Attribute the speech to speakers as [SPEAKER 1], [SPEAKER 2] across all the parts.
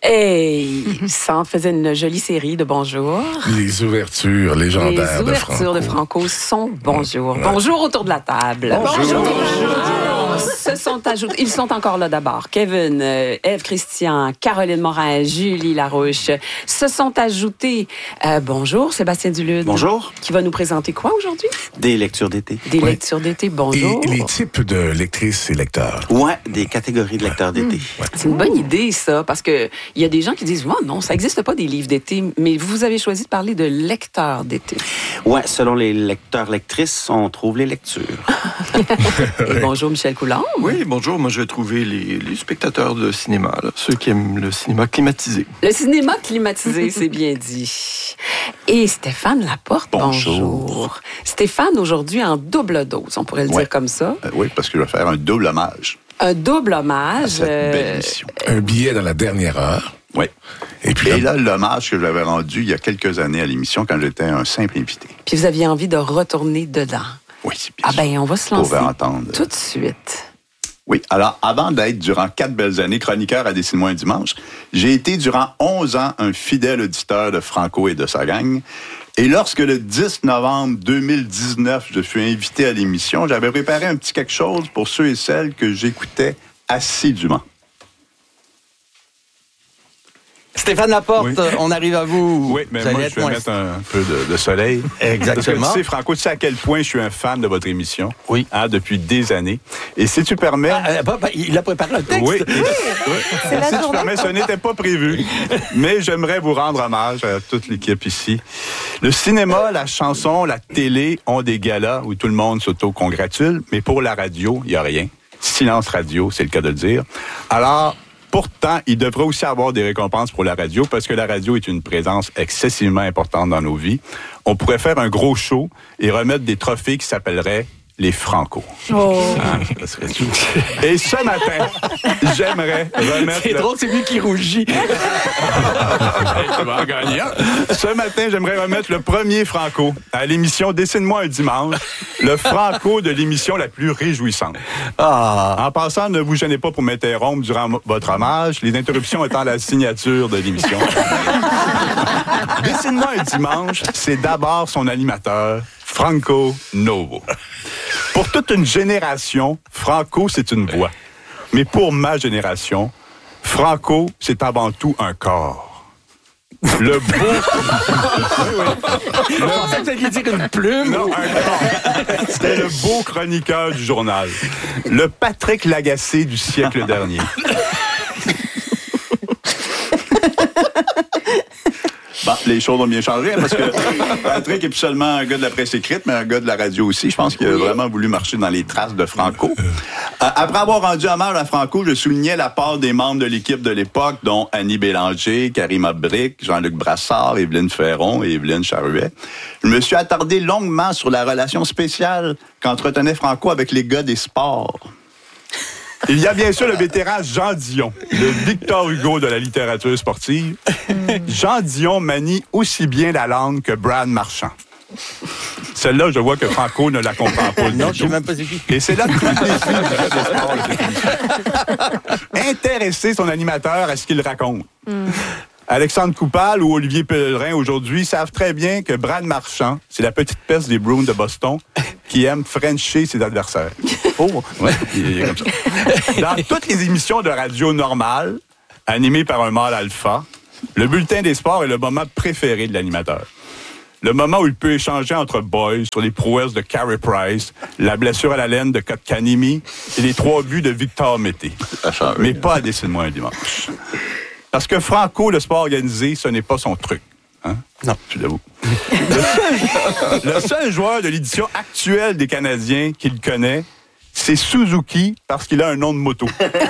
[SPEAKER 1] Hey, ça en faisait une jolie série de bonjour.
[SPEAKER 2] Les ouvertures légendaires de Franco.
[SPEAKER 1] Les ouvertures de Franco sont bonjour. Ouais. Bonjour autour de la table.
[SPEAKER 2] Bonjour.
[SPEAKER 1] Ils sont encore là d'abord. Kevin, Ève Christian, Caroline Morin, Julie Larouche se sont ajoutés. Bonjour, Sébastien Dulude.
[SPEAKER 3] Bonjour.
[SPEAKER 1] Qui va nous présenter quoi aujourd'hui?
[SPEAKER 3] Des lectures d'été.
[SPEAKER 1] Des lectures d'été, bonjour.
[SPEAKER 2] Et les types de lectrices et lecteurs.
[SPEAKER 3] Ouais, des catégories de lecteurs d'été.
[SPEAKER 2] Ouais.
[SPEAKER 1] C'est une bonne idée, ça, parce que il y a des gens qui disent, oh, non, ça n'existe pas des livres d'été, mais vous avez choisi de parler de lecteurs d'été.
[SPEAKER 3] Ouais, selon les lecteurs-lectrices, on trouve les lectures.
[SPEAKER 1] Et bonjour, Michel Coulombe.
[SPEAKER 4] Oui, bonjour. Moi, je vais trouver les spectateurs de cinéma, là, ceux qui aiment le cinéma climatisé.
[SPEAKER 1] Le cinéma climatisé, c'est bien dit. Et Stéphane Laporte, bonjour. Stéphane, aujourd'hui, en double dose, on pourrait le dire comme ça.
[SPEAKER 5] Oui, parce que je vais faire un double hommage.
[SPEAKER 1] Un double hommage.
[SPEAKER 5] À cette belle émission.
[SPEAKER 2] Un billet dans la dernière heure.
[SPEAKER 5] Oui.
[SPEAKER 2] Et puis
[SPEAKER 5] là, l'hommage que j'avais rendu il y a quelques années à l'émission quand j'étais un simple invité.
[SPEAKER 1] Puis vous aviez envie de retourner dedans.
[SPEAKER 5] Oui, bien sûr.
[SPEAKER 1] Ben, on va se lancer
[SPEAKER 5] entendre.
[SPEAKER 1] Tout de suite.
[SPEAKER 5] Oui, alors avant d'être durant 4 belles années chroniqueur à Dessine-moi un dimanche, j'ai été durant 11 ans un fidèle auditeur de Franco et de sa gang. Et lorsque le 10 novembre 2019, je suis invité à l'émission, j'avais préparé un petit quelque chose pour ceux et celles que j'écoutais assidûment.
[SPEAKER 6] Stéphane Laporte,
[SPEAKER 5] oui.
[SPEAKER 6] On arrive à vous.
[SPEAKER 5] Oui, mais moi, je vais mettre un peu de soleil.
[SPEAKER 6] Exactement.
[SPEAKER 5] Parce que tu sais, Franco, tu sais à quel point je suis un fan de votre émission.
[SPEAKER 6] Oui.
[SPEAKER 5] Depuis des années. Et si tu permets...
[SPEAKER 6] il a préparé un texte.
[SPEAKER 5] Oui. Si tu permets, ce n'était pas prévu. Mais j'aimerais vous rendre hommage à toute l'équipe ici. Le cinéma, la chanson, la télé ont des galas où tout le monde s'auto-congratule. Mais pour la radio, il n'y a rien. Silence radio, c'est le cas de le dire. Alors... Pourtant, il devrait aussi avoir des récompenses pour la radio parce que la radio est une présence excessivement importante dans nos vies. On pourrait faire un gros show et remettre des trophées qui s'appelleraient les Franco.
[SPEAKER 1] Oh.
[SPEAKER 5] Ça serait tout. Et ce matin, j'aimerais remettre...
[SPEAKER 6] C'est drôle, c'est lui qui rougit.
[SPEAKER 5] Tu vas en gagner. Ce matin, j'aimerais remettre le premier Franco à l'émission Dessine-moi un dimanche, le Franco de l'émission la plus réjouissante. En passant, ne vous gênez pas pour m'interrompre durant votre hommage, les interruptions étant la signature de l'émission. Dessine-moi un dimanche, c'est d'abord son animateur, Franco Novo. Pour toute une génération, Franco, c'est une voix. Mais pour ma génération, Franco, c'est avant tout un corps. Le beau...
[SPEAKER 6] Je pensais que tu allais dire une plume.
[SPEAKER 5] Non, un corps. C'était le beau chroniqueur du journal. Le Patrick Lagacé du siècle dernier. Bon, les choses ont bien changé parce que Patrick est plus seulement un gars de la presse écrite, mais un gars de la radio aussi. Je pense qu'il a vraiment voulu marcher dans les traces de Franco. Après avoir rendu hommage à Franco, je soulignais la part des membres de l'équipe de l'époque, dont Annie Bélanger, Karima Brick, Jean-Luc Brassard, Évelyne Ferron et Évelyne Charruet. Je me suis attardé longuement sur la relation spéciale qu'entretenait Franco avec les gars des sports. Il y a bien sûr le vétéran Jean Dion, le Victor Hugo de la littérature sportive. Jean Dion manie aussi bien la langue que Brad Marchand. Celle-là, je vois que Franco ne la comprend pas.
[SPEAKER 6] Non, je ne sais même pas c'est qui.
[SPEAKER 5] Et c'est là que tout le défi de sport. Intéresser son animateur à ce qu'il raconte. Alexandre Coupal ou Olivier Pellerin aujourd'hui savent très bien que Brad Marchand, c'est la petite peste des Bruins de Boston qui aime frencher ses adversaires. Oh, ouais, il est comme ça. Dans toutes les émissions de radio normales, animées par un mâle alpha, le bulletin des sports est le moment préféré de l'animateur. Le moment où il peut échanger entre boys sur les prouesses de Carey Price, la blessure à la laine de Kotkaniemi et les 3 buts de Victor Mété. Mais pas à Dessine-moi un dimanche. Parce que Franco, le sport organisé, ce n'est pas son truc. Hein?
[SPEAKER 6] Non.
[SPEAKER 5] Je l'avoue. Le seul joueur de l'édition actuelle des Canadiens qu'il connaît, c'est Suzuki parce qu'il a un nom de moto.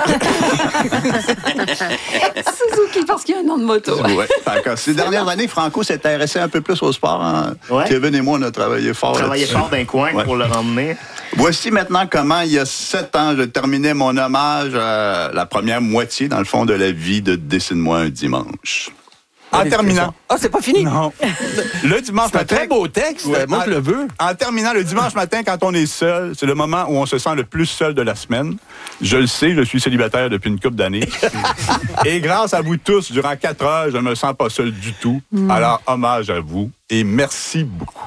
[SPEAKER 1] Suzuki parce qu'il y a un nom de moto.
[SPEAKER 5] Ouais. Ces dernières années, Franco s'est intéressé un peu plus au sport. Hein?
[SPEAKER 7] Ouais.
[SPEAKER 5] Kevin et moi, on a travaillé fort là-dessus.
[SPEAKER 7] Fort d'un coin pour le ramener.
[SPEAKER 5] Voici maintenant comment, il y a 7 ans, je terminais mon hommage à la première moitié, dans le fond, de la vie de Dessine-moi un dimanche. En terminant.
[SPEAKER 6] Ah, c'est pas fini?
[SPEAKER 5] Non. Le dimanche
[SPEAKER 6] C'est un
[SPEAKER 5] matin.
[SPEAKER 6] très beau texte.
[SPEAKER 5] Ouais,
[SPEAKER 6] Moi, je le veux.
[SPEAKER 5] En terminant, le dimanche matin, quand on est seul, c'est le moment où on se sent le plus seul de la semaine. Je le sais, je suis célibataire depuis une couple d'années. Et grâce à vous tous, durant 4 heures, je ne me sens pas seul du tout. Alors, hommage à vous et merci beaucoup.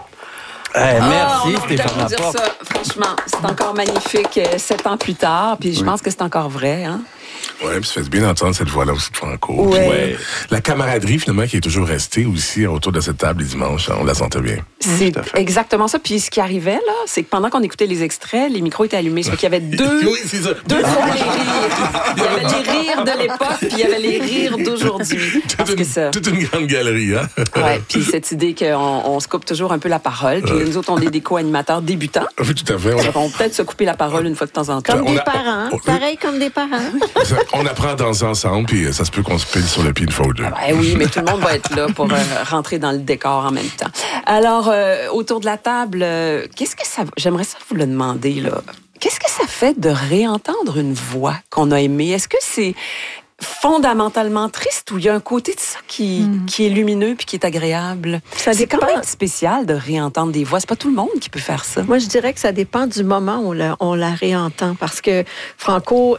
[SPEAKER 6] Merci,
[SPEAKER 1] on
[SPEAKER 6] Stéphane
[SPEAKER 1] peut vous dire
[SPEAKER 6] Laporte.
[SPEAKER 1] ça. Franchement, c'est encore magnifique 7 ans plus tard. Puis je pense que c'est encore vrai. Hein?
[SPEAKER 2] Oui, puis ça fait bien d'entendre cette voix-là aussi de Franco.
[SPEAKER 1] Ouais.
[SPEAKER 2] Puis, la camaraderie, finalement, qui est toujours restée aussi autour de cette table les dimanches, on la sentait bien.
[SPEAKER 1] C'est exactement ça. Puis ce qui arrivait, là, c'est que pendant qu'on écoutait les extraits, les micros étaient allumés. Ça fait qu'il y avait deux
[SPEAKER 2] Oui, c'est ça.
[SPEAKER 1] fois les rires. Il y avait les rires de l'époque, puis il y avait les rires d'aujourd'hui. Parce que ça...
[SPEAKER 2] Toute une grande galerie, hein?
[SPEAKER 1] Ouais, puis cette idée qu'on se coupe toujours un peu la parole. Puis nous autres, on est des co-animateurs débutants.
[SPEAKER 2] Oui, tout à fait.
[SPEAKER 1] On va peut-être se couper la parole une fois de temps en temps.
[SPEAKER 8] Comme
[SPEAKER 2] On
[SPEAKER 8] des
[SPEAKER 2] a-
[SPEAKER 8] parents.
[SPEAKER 2] on-
[SPEAKER 8] Pareil comme des parents.
[SPEAKER 2] On apprend à danser ensemble, puis ça se peut qu'on se pile sur le pied une fois ou deux.
[SPEAKER 1] Ben oui, mais tout le monde va être là pour rentrer dans le décor en même temps. Alors, autour de la table, qu'est-ce que ça... J'aimerais ça vous le demander, là. Qu'est-ce que ça fait de réentendre une voix qu'on a aimée? Est-ce que c'est fondamentalement triste ou il y a un côté de ça qui est lumineux puis qui est agréable?
[SPEAKER 8] Ça
[SPEAKER 1] C'est quand
[SPEAKER 8] dépend.
[SPEAKER 1] même spécial de réentendre des voix. C'est pas tout le monde qui peut faire ça.
[SPEAKER 8] Moi, je dirais que ça dépend du moment où on la réentend. Parce que Franco,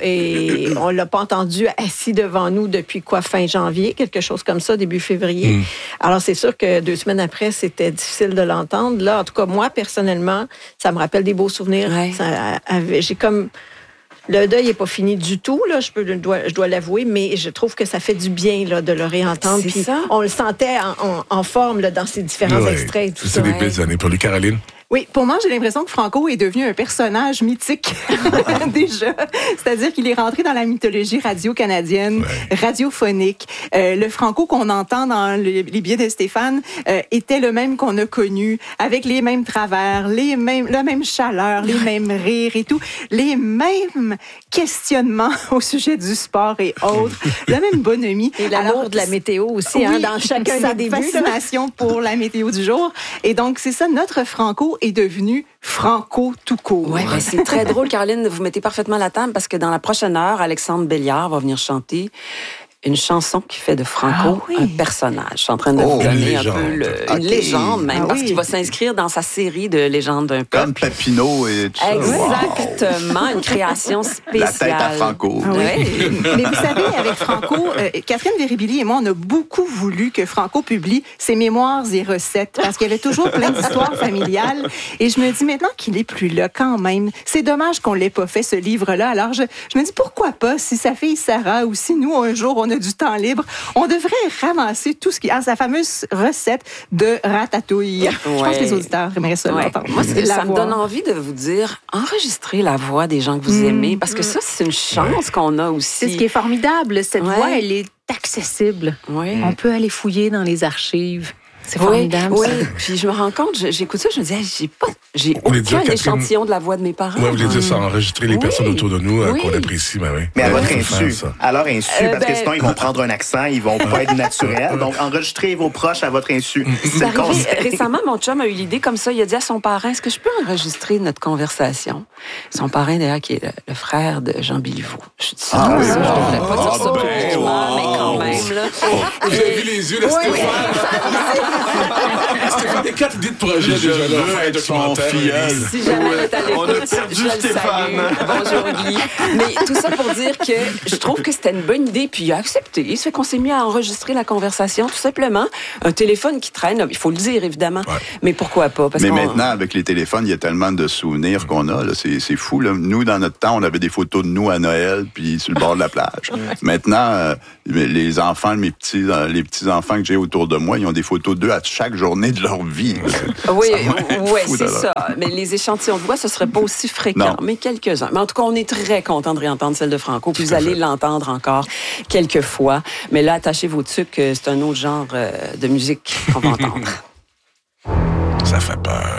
[SPEAKER 8] on l'a pas entendu assis devant nous depuis fin janvier, quelque chose comme ça, début février. Alors, c'est sûr que 2 semaines après, c'était difficile de l'entendre. Là, en tout cas, moi, personnellement, ça me rappelle des beaux souvenirs.
[SPEAKER 1] Ouais.
[SPEAKER 8] J'ai comme... Le deuil n'est pas fini du tout, là, je dois l'avouer, mais je trouve que ça fait du bien là, de le réentendre.
[SPEAKER 1] C'est
[SPEAKER 8] Puis
[SPEAKER 1] ça.
[SPEAKER 8] on le sentait en forme là, dans ces différents
[SPEAKER 2] Ouais.
[SPEAKER 8] extraits. Et tout
[SPEAKER 2] C'est
[SPEAKER 8] ça.
[SPEAKER 2] des belles années. Pour lui, Caroline?
[SPEAKER 9] Oui, pour moi, j'ai l'impression que Franco est devenu un personnage mythique déjà. C'est-à-dire qu'il est rentré dans la mythologie radio-canadienne, radiophonique. Le Franco qu'on entend dans les billets de Stéphane était le même qu'on a connu, avec les mêmes travers, la même chaleur, les mêmes rires et tout, les mêmes questionnements au sujet du sport et autres, la même bonhomie.
[SPEAKER 8] Et l'amour de la météo aussi, hein, dans chacun
[SPEAKER 9] sa
[SPEAKER 8] des débuts.
[SPEAKER 9] fascination pour la météo du jour. Et donc, c'est ça, notre Franco est devenu Franco tout court.
[SPEAKER 1] Ouais, ben c'est très drôle, Caroline. Vous mettez parfaitement la table parce que dans la prochaine heure, Alexandre Béliard va venir chanter une chanson qui fait de Franco un personnage. Je suis en train de vous donner un peu une légende même, parce qu'il va s'inscrire dans sa série de légendes d'un peuple.
[SPEAKER 5] Comme Papineau et tout ça.
[SPEAKER 1] Exactement, une création spéciale.
[SPEAKER 5] La tête à Franco.
[SPEAKER 9] Ah oui.
[SPEAKER 1] Ouais.
[SPEAKER 9] Mais vous savez, avec Franco, Catherine Véribilly et moi, on a beaucoup voulu que Franco publie ses mémoires et recettes parce qu'il y avait toujours plein d'histoires familiales. Et je me dis maintenant qu'il est plus là quand même. C'est dommage qu'on l'ait pas fait, ce livre-là. Alors, je me dis pourquoi pas, si sa fille Sarah ou si nous, un jour, on a du temps libre, on devrait ramasser tout ce qui est sa fameuse recette de ratatouille. Je pense que les auditeurs aimeraient ça l'entendre.
[SPEAKER 1] Moi, ça me donne envie de vous dire, enregistrez la voix des gens que vous aimez, parce que ça, c'est une chance qu'on a aussi.
[SPEAKER 10] C'est ce qui est formidable. Cette
[SPEAKER 1] Ouais.
[SPEAKER 10] voix, elle est accessible.
[SPEAKER 1] Oui.
[SPEAKER 10] On peut aller fouiller dans les archives. C'est formidable.
[SPEAKER 1] Oui,
[SPEAKER 10] ça.
[SPEAKER 1] puis je me rends compte, j'écoute ça, je me dis, j'ai
[SPEAKER 2] Vous voulez dire,
[SPEAKER 1] aucun
[SPEAKER 2] Catherine-
[SPEAKER 1] échantillon de la voix de mes parents.
[SPEAKER 2] Oui, vous voulez dire ça, enregistrer les
[SPEAKER 1] Oui.
[SPEAKER 2] personnes autour de nous
[SPEAKER 1] Oui.
[SPEAKER 2] qu'on apprécie, ben oui.
[SPEAKER 3] Mais à
[SPEAKER 2] Ouais,
[SPEAKER 3] votre
[SPEAKER 2] faut faire
[SPEAKER 3] insu.
[SPEAKER 2] ça.
[SPEAKER 3] À leur insu, parce que
[SPEAKER 1] ben-
[SPEAKER 3] sinon, ils vont prendre un accent, ils vont pas être naturels. Donc, enregistrez vos proches à votre insu. C'est
[SPEAKER 1] C'est
[SPEAKER 3] le
[SPEAKER 1] arrivé,
[SPEAKER 3] conseil.
[SPEAKER 1] récemment, mon chum a eu l'idée comme ça. Il a dit à son parrain, est-ce que je peux enregistrer notre conversation? Son parrain, d'ailleurs, qui est le frère de Jean Béliveau. Je dis, ça, je devrais pas dire ça publiquement, mais quand même, là.
[SPEAKER 2] Vous avez vu les yeux de Stéphane? Stéphane, des 4 idées de projet déjà là. Faire un documentaire.
[SPEAKER 1] Si jamais elle est à l'écoute,
[SPEAKER 4] On a perdu
[SPEAKER 1] je le
[SPEAKER 4] Stéphane.
[SPEAKER 1] salue. Bonjour Guy. Mais tout ça pour dire que je trouve que c'était une bonne idée, puis il a accepté. Ça fait qu'on s'est mis à enregistrer la conversation, tout simplement. Un téléphone qui traîne, il faut le dire évidemment, mais pourquoi pas? Parce
[SPEAKER 5] Mais
[SPEAKER 1] qu'on-
[SPEAKER 5] maintenant, avec les téléphones, il y a tellement de souvenirs qu'on a. Là. C'est fou. Là. Nous, dans notre temps, on avait des photos de nous à Noël, puis sur le bord de la plage. Maintenant, les enfants, les petits-enfants que j'ai autour de moi, ils ont des photos d'eux à chaque journée de leur vie.
[SPEAKER 1] Oui,
[SPEAKER 5] ouais, fou,
[SPEAKER 1] c'est
[SPEAKER 5] là.
[SPEAKER 1] ça. Mais les échantillons de voix, ce serait pas aussi fréquent,
[SPEAKER 5] Non.
[SPEAKER 1] mais quelques-uns. Mais en tout cas, on est très content de réentendre celle de Franco, puis vous allez l'entendre encore quelques fois. Mais là, attachez vos tucs, c'est un autre genre de musique qu'on va entendre.
[SPEAKER 2] Ça fait peur.